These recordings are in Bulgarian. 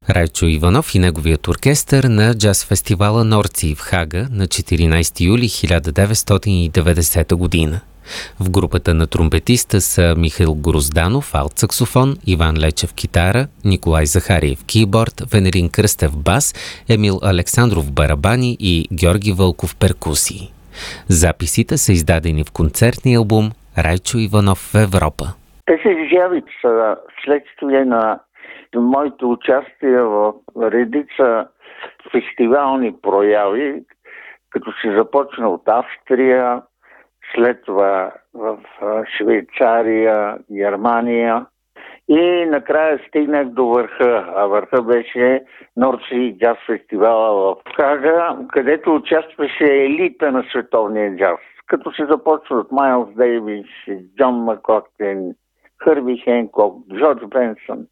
Райчо Иванов и неговият оркестър на джаз фестивала Норци в Хага на 14 юли 1990 година. В групата на тромпетиста са Михаил Грозданов, алт-саксофон, Иван Лечев китара, Николай Захариев кийборд, Венелин Кръстев бас, Емил Александров барабани и Георги Вълков перкусии. Записите са издадени в концертния албум Райчо Иванов в Европа. Тези изяви са следствие на моето участие в редица фестивални прояви, като се започна от Австрия, след това в Швейцария, Германия и накрая стигнах до върха. А върха беше Норци джаз фестивала в Хага, където участваше елита на световния джаз. Като се започва от Майлз Дейвис, Джон Макоктен, Хърби Хенкок, Джордж Бенсън.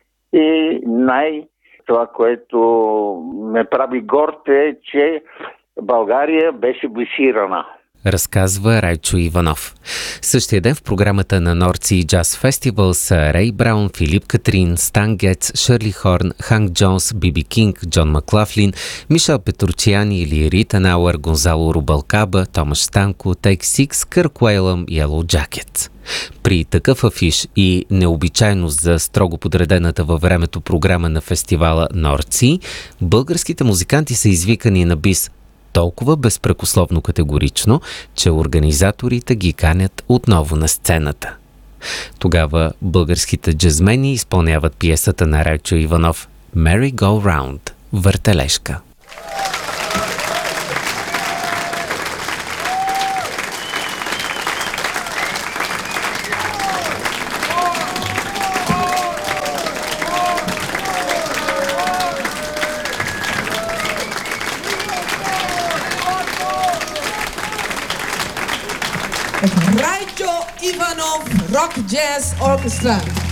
И това, което ме прави горд е, че България беше блесирана. Разказва Райчо Иванов. Същия ден в програмата на Норци Джаз Фестивал са Рей Браун, Филип Катрин, Стан Гетц, Шърли Хорн, Ханк Джонс, Биби Кинг, Джон Маклафлин, Мишел Петручиани или Рита Науър, Гонзало Рубалкаба, Томаш Станко, Тейк Сикс, Кърк Уейлъм, Yellow Jacket. При такъв афиш и необичайно за строго подредената във времето програма на фестивала Норци, българските музиканти са извикани на бис толкова безпрекословно категорично, че организаторите ги канят отново на сцената. Тогава българските джазмени изпълняват пиесата на Райчо Иванов «Merry Go Round» – Въртележка. Raicho Ivanov Rock Jazz Orchestra.